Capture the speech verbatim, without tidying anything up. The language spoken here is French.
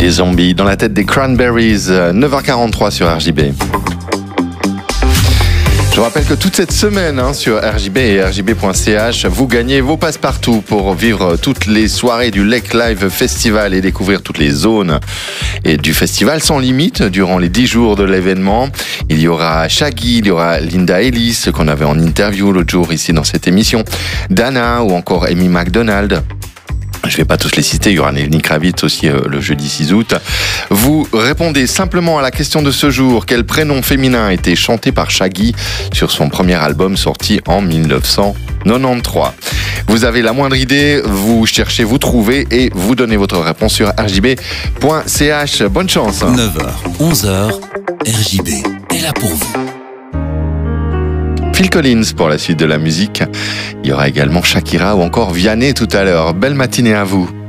Des zombies dans la tête des Cranberries, neuf heures quarante-trois sur R J B. Je vous rappelle que toute cette semaine hein, sur R J B et R J B point C H, vous gagnez vos passe-partout pour vivre toutes les soirées du Lake Live Festival et découvrir toutes les zones et du festival sans limite durant les dix jours de l'événement. Il y aura Shaggy, il y aura Linda Ellis qu'on avait en interview l'autre jour ici dans cette émission, Dana ou encore Amy McDonald. Je ne vais pas tous les citer, il y aura Lenny Kravitz aussi euh, le jeudi six août. Vous répondez simplement à la question de ce jour. Quel prénom féminin a été chanté par Shaggy sur son premier album sorti en dix-neuf cent quatre-vingt-treize? Vous avez la moindre idée, vous cherchez, vous trouvez et vous donnez votre réponse sur R J B point C H. Bonne chance. neuf heures, onze heures, R J B est là pour vous. Phil Collins pour la suite de la musique. Il y aura également Shakira ou encore Vianney tout à l'heure. Belle matinée à vous.